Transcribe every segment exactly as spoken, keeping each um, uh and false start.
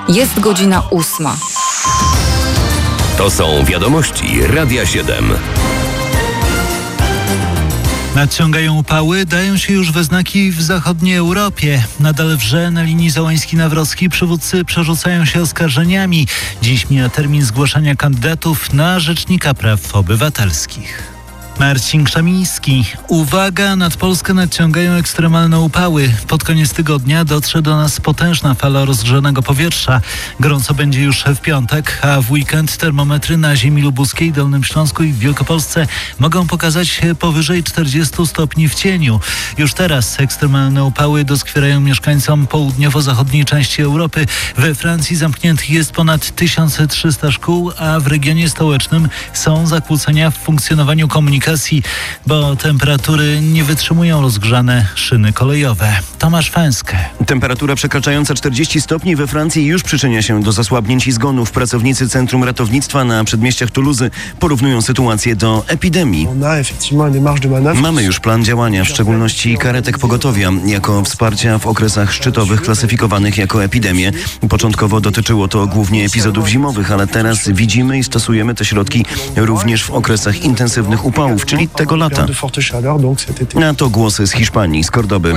Jest godzina ósma. To są wiadomości Radia siedem. Nadciągają upały, dają się już we znaki w zachodniej Europie. Nadal wrze na linii Załański-Nawrocki przywódcy przerzucają się oskarżeniami. Dziś mija termin zgłaszania kandydatów na Rzecznika Praw Obywatelskich. Marcin Krzemiński. Uwaga, nad Polskę nadciągają ekstremalne upały. Pod koniec tygodnia dotrze do nas potężna fala rozgrzanego powietrza. Gorąco będzie już w piątek, a w weekend termometry na ziemi lubuskiej, Dolnym Śląsku i w Wielkopolsce mogą pokazać powyżej czterdziestu stopni w cieniu. Już teraz ekstremalne upały doskwierają mieszkańcom południowo-zachodniej części Europy. We Francji zamkniętych jest ponad tysiąc trzysta szkół, a w regionie stołecznym są zakłócenia w funkcjonowaniu komunikacji, bo temperatury nie wytrzymują rozgrzane szyny kolejowe. Tomasz Fęskę. Temperatura przekraczająca czterdzieści stopni we Francji już przyczynia się do zasłabnięć i zgonów. Pracownicy Centrum Ratownictwa na przedmieściach Toulouse porównują sytuację do epidemii. Mamy już plan działania, w szczególności karetek pogotowia, jako wsparcia w okresach szczytowych klasyfikowanych jako epidemie. Początkowo dotyczyło to głównie epizodów zimowych, ale teraz widzimy i stosujemy te środki również w okresach intensywnych upałów, czyli tego lata. A to głosy z Hiszpanii, z Kordoby.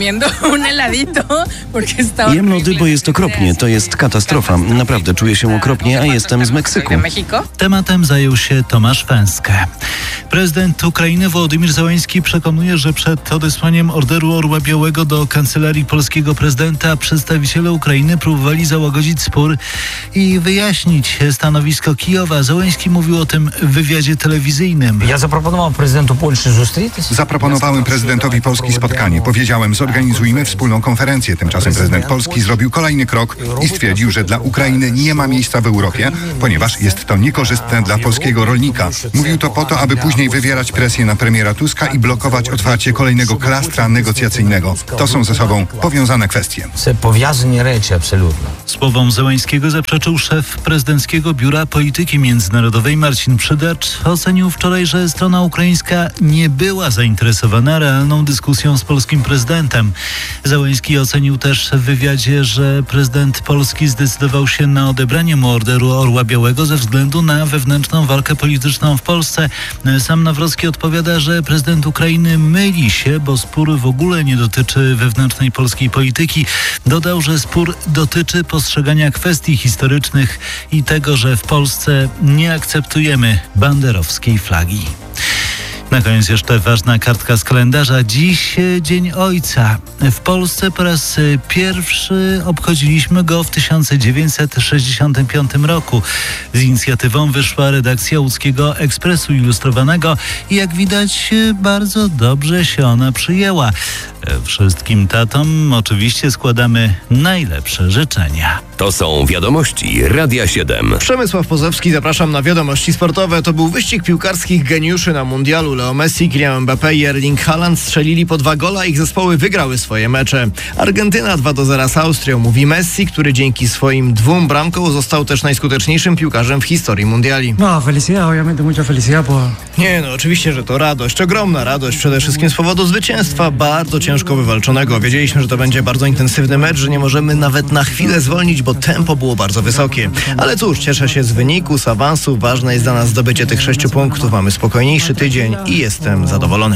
Jem lody, bo jest okropnie. To jest katastrofa. Naprawdę czuję się okropnie, a jestem z Meksyku. Tematem zajął się Tomasz Fęskę. Prezydent Ukrainy Wołodymyr Zełański przekonuje, że przed odesłaniem Orderu Orła Białego do kancelarii polskiego prezydenta przedstawiciele Ukrainy próbowali załagodzić spór i wyjaśnić stanowisko Kijowa. Zełański mówił o tym w wywiadzie telewizyjnym. Ja zaproponowałem prezydentu Polski Zaproponowałem prezydentowi Polski spotkanie. Powiedziałem, zorganizujmy wspólną konferencję. Tymczasem prezydent Polski zrobił kolejny krok i stwierdził, że dla Ukrainy nie ma miejsca w Europie, ponieważ jest to niekorzystne dla polskiego rolnika. Mówił to po to, aby później wywierać presję na premiera Tuska i blokować otwarcie kolejnego klastra negocjacyjnego. To są ze sobą powiązane kwestie. Powiązane rzeczy, absolutnie. Słowom Zełańskiego zaprzeczył szef prezydenckiego Biura Polityki Międzynarodowej Marcin Przydacz. Ocenił wczoraj, że strona ukraińska nie była zainteresowana realną dyskusją z polskim prezydentem. Zełański ocenił też w wywiadzie, że prezydent Polski zdecydował się na odebranie mu Orderu Orła Białego ze względu na wewnętrzną walkę polityczną w Polsce. Sam Nawrocki odpowiada, że prezydent Ukrainy myli się, bo spór w ogóle nie dotyczy wewnętrznej polskiej polityki. Dodał, że spór dotyczy postrzegania kwestii historycznych i tego, że w Polsce nie akceptujemy banderowskiej flagi. Na koniec jeszcze ważna kartka z kalendarza. Dziś Dzień Ojca. W Polsce po raz pierwszy obchodziliśmy go w tysiąc dziewięćset sześćdziesiątym piątym roku. Z inicjatywą wyszła redakcja łódzkiego Ekspresu Ilustrowanego i jak widać bardzo dobrze się ona przyjęła. Wszystkim tatom oczywiście składamy najlepsze życzenia. To są wiadomości Radia siedem. Przemysław Pozowski, zapraszam na wiadomości sportowe. To był wyścig piłkarskich geniuszy na mundialu. Leo Messi, Kylian Mbappé i Erling Haaland strzelili po dwa gola, ich zespoły wygrały swoje mecze. Argentyna dwa do zera z Austrią, mówi Messi, który dzięki swoim dwóm bramkom został też najskuteczniejszym piłkarzem w historii mundiali. No, felicidad, obviamente mucha felicidad por... Nie no, oczywiście, że to radość, ogromna radość, przede wszystkim z powodu zwycięstwa, bardzo ciężko wywalczonego. Wiedzieliśmy, że to będzie bardzo intensywny mecz, że nie możemy nawet na chwilę zwolnić, bo tempo było bardzo wysokie. Ale cóż, cieszę się z wyniku, z awansu. Ważne jest dla nas zdobycie tych sześciu punktów. Mamy spokojniejszy tydzień i jestem zadowolony.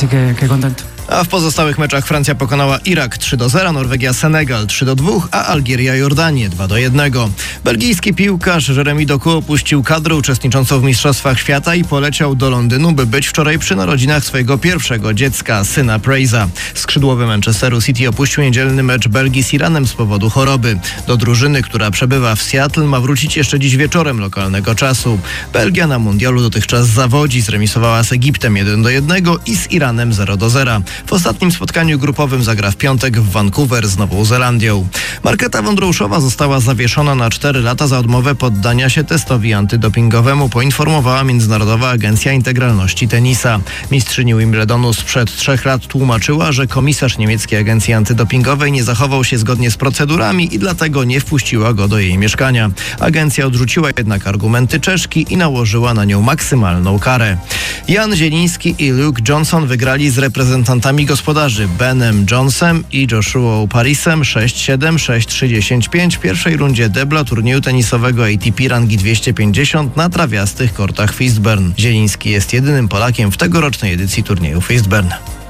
A w pozostałych meczach Francja pokonała Irak trzy do zera, Norwegia Senegal trzy do dwóch, a Algieria Jordanię dwa do jednego. Belgijski piłkarz Jeremy Doku opuścił kadrę uczestniczącą w Mistrzostwach Świata i poleciał do Londynu, by być wczoraj przy narodzinach swojego pierwszego dziecka, syna Praise'a. Skrzydłowy Manchesteru City opuścił niedzielny mecz Belgii z Iranem z powodu choroby. Do drużyny, która przebywa w Seattle, ma wrócić jeszcze dziś wieczorem lokalnego czasu. Belgia na mundialu dotychczas zawodzi, zremisowała z Egiptem jeden do jednego i z Iranem zero do zera. W ostatnim spotkaniu grupowym zagra w piątek w Vancouver z Nową Zelandią. Marketa Wądrouszowa została zawieszona na cztery lata za odmowę poddania się testowi antydopingowemu, poinformowała Międzynarodowa Agencja Integralności Tenisa. Mistrzyni Wimbledonu sprzed trzech lat tłumaczyła, że komisarz niemieckiej agencji antydopingowej nie zachował się zgodnie z procedurami i dlatego nie wpuściła go do jej mieszkania. Agencja odrzuciła jednak argumenty Czeszki i nałożyła na nią maksymalną karę. Jan Zieliński i Luke Johnson wygrali z reprezentantami reprezentantami gospodarzy Benem Jonesem i Joshua Parisem sześć siedem, sześć trzy pięć w pierwszej rundzie debla turnieju tenisowego A T P rangi dwieście pięćdziesiąt na trawiastych kortach Fistburn. Zieliński jest jedynym Polakiem w tegorocznej edycji turnieju Fistburn.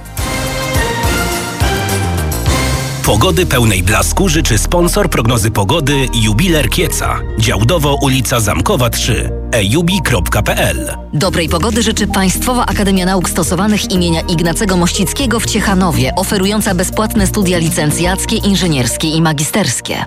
Pogody pełnej blasku życzy sponsor prognozy pogody Jubiler Kieca. Działdowo ulica Zamkowa trzy. e jubi kropka p l. Dobrej pogody życzy Państwowa Akademia Nauk Stosowanych imienia Ignacego Mościckiego w Ciechanowie, oferująca bezpłatne studia licencjackie, inżynierskie i magisterskie.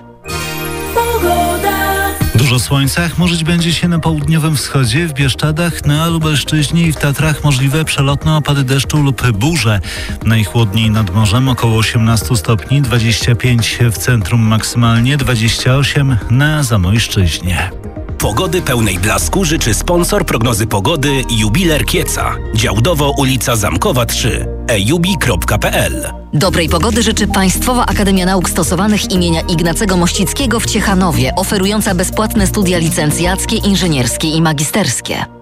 Dużo słońca, chmurzyć będzie się na południowym wschodzie, w Bieszczadach, na Lubelszczyźnie i w Tatrach możliwe przelotne opady deszczu lub burze. Najchłodniej nad morzem około osiemnaście stopni, dwadzieścia pięć w centrum maksymalnie, dwadzieścia osiem na Zamojszczyźnie. Pogody pełnej blasku życzy sponsor prognozy pogody Jubiler Kieca. Działdowo ulica Zamkowa trzy. e jubi kropka p l. Dobrej pogody życzy Państwowa Akademia Nauk Stosowanych imienia Ignacego Mościckiego w Ciechanowie, oferująca bezpłatne studia licencjackie, inżynierskie i magisterskie.